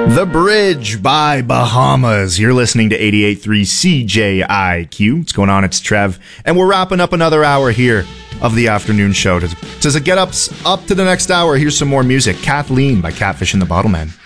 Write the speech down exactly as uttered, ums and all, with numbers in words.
The Bridge by Bahamas. You're listening to eighty-eight point three C J I Q. What's going on? It's Trev. And we're wrapping up another hour here of the afternoon show. To, to get up, up to the next hour, here's some more music. Kathleen by Catfish and the Bottlemen.